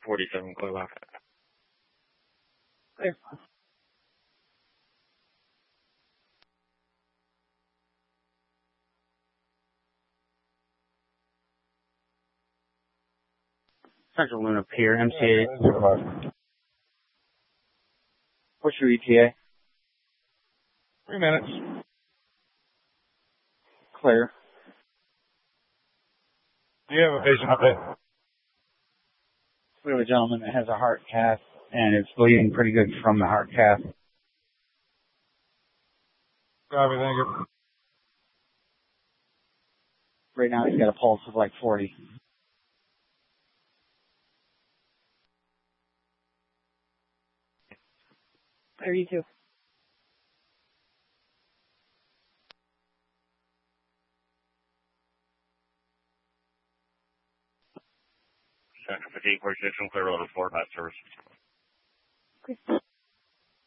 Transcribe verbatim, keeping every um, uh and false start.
forty-seven, clear left. Clear. Central Luna Pier, M C A. What's your E T A? Three minutes. Clear. Do you have a patient update? We have a gentleman that has a heart cath, and it's bleeding pretty good from the heart cath. Copy, thank you. Right now he's got a pulse of like forty. Clear you too. Central fifteen, forty-six, clear over four, five service. Okay.